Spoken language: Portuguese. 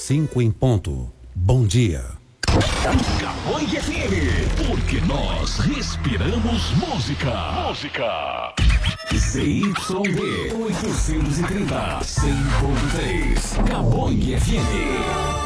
5 em ponto. Bom dia. Cabangue FM, porque nós respiramos música. ZYD 830, 100.3, Cabangue FM.